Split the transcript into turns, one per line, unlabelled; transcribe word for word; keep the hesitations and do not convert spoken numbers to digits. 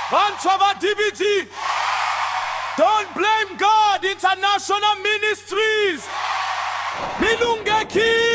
Vanchava D B G. Don't blame God International Ministries. Milungeki.